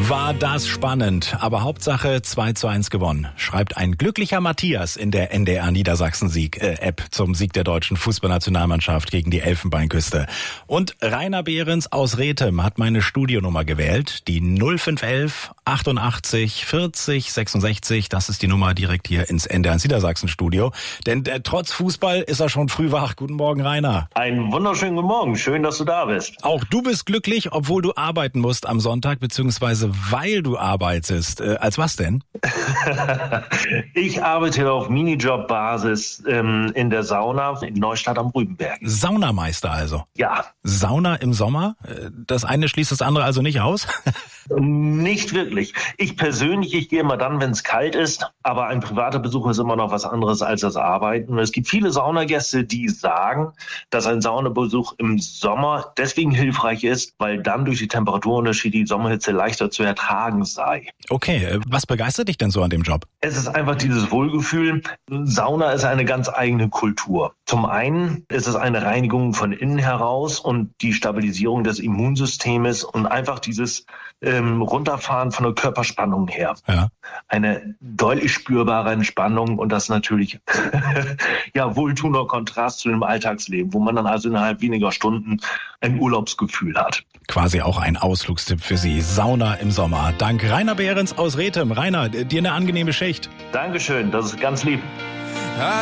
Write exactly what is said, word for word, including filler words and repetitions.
War das spannend, aber Hauptsache zwei zu eins gewonnen, schreibt ein glücklicher Matthias in der N D R Niedersachsen-Sieg-App äh, zum Sieg der deutschen Fußballnationalmannschaft gegen die Elfenbeinküste. Und Rainer Behrens aus Rethem hat meine Studionummer gewählt, die null fünf elf achtundachtzig vierzig sechsundsechzig, das ist die Nummer direkt hier ins N D R Niedersachsen-Studio. Denn äh, trotz Fußball ist er schon früh wach. Guten Morgen, Rainer. Einen wunderschönen guten Morgen, schön, dass du da bist. Auch du bist glücklich, obwohl du arbeiten musst am Sonntag, beziehungsweise weil du arbeitest. Äh, als was denn? Ich arbeite auf Minijob-Basis ähm, in der Sauna in Neustadt am Rübenberg. Saunameister also? Ja. Sauna im Sommer? Das eine schließt das andere also nicht aus? Nicht wirklich. Ich persönlich, ich gehe immer dann, wenn es kalt ist, aber ein privater Besuch ist immer noch was anderes als das Arbeiten. Es gibt viele Saunagäste, die sagen, dass ein Saunabesuch im Sommer deswegen hilfreich ist, weil dann durch die Temperaturunterschiede die Sommerhitze leichter zu ertragen sei. Okay, was begeistert dich denn so an dem Job? Es ist einfach dieses Wohlgefühl. Sauna ist eine ganz eigene Kultur. Zum einen ist es eine Reinigung von innen heraus und die Stabilisierung des Immunsystems und einfach dieses ähm, Runterfahren von der Körperspannung her. Ja. Eine deutlich spürbare Entspannung und das natürlich ja wohltuender Kontrast zu dem Alltagsleben, wo man dann also innerhalb weniger Stunden ein Urlaubsgefühl hat. Quasi auch ein Ausflugstipp für Sie. Sauna im Sommer. Dank Rainer Behrens aus Rethem. Rainer, dir eine angenehme Schicht. Dankeschön, das ist ganz lieb.